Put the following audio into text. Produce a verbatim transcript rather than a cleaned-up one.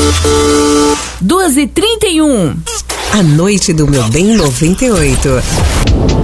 duas e trinta e um. A noite do Meu Bem noventa e oito.